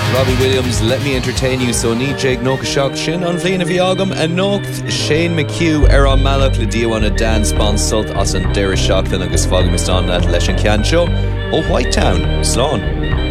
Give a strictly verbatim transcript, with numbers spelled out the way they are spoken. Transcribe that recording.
Robbie Williams, Let Me Entertain You. So ní Jake Noka Shock Shin on Flean of Yagam and Nocht Shane McHugh Era Malak Lydia on a dance bon sult as an Dara Shock then agus Foggy Miston at Leshan Can Show. Oh White Town, Sloan.